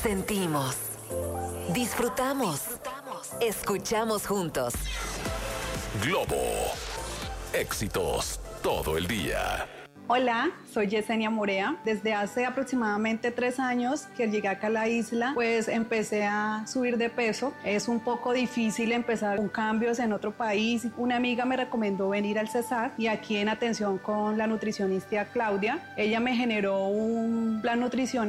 Sentimos, disfrutamos, escuchamos juntos. Globo. Éxitos todo el día. Hola, soy Yesenia Morea. Desde hace aproximadamente 3 años que llegué acá a la isla, pues empecé a subir de peso. Es un poco difícil empezar con cambios en otro país. Una amiga me recomendó venir al Cesar y aquí en atención con la nutricionista Claudia, ella me generó un plan nutricional